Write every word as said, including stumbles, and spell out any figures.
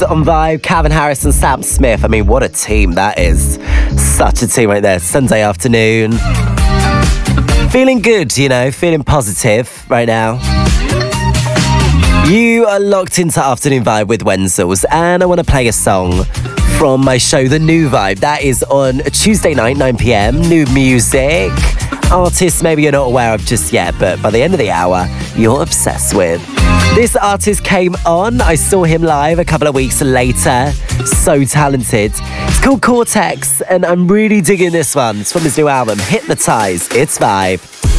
On Vibe, Calvin Harris and Sam Smith. I mean, what a team that is. Such a team right there. Sunday afternoon. Feeling good, you know, feeling positive right now. You are locked into Afternoon Vibe with Wenzels, and I want to play a song from my show, The New Vibe. That is on Tuesday night, nine p.m. New music. Artists maybe you're not aware of just yet, but by the end of the hour, you're obsessed with. This artist came on. I saw him live a couple of weeks later. So talented. It's called Cortex, and I'm really digging this one. It's from his new album, Hypnotize. It's Vibe.